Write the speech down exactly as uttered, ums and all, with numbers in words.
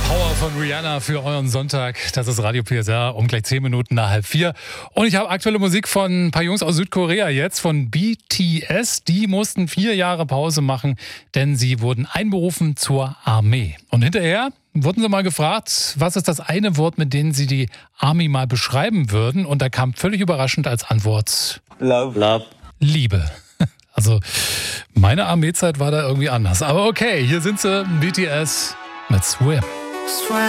Power von Rihanna für euren Sonntag. Das ist Radio P S R um gleich zehn Minuten nach halb vier. Und ich habe aktuelle Musik von ein paar Jungs aus Südkorea jetzt, von B T S. Die mussten vier Jahre Pause machen, denn sie wurden einberufen zur Armee. Und hinterher wurden sie mal gefragt, was ist das eine Wort, mit dem sie die Army mal beschreiben würden? Und da kam völlig überraschend als Antwort Love. Love. Liebe. Also meine Armeezeit war da irgendwie anders. Aber okay, hier sind sie, B T S mit Swim. Swim.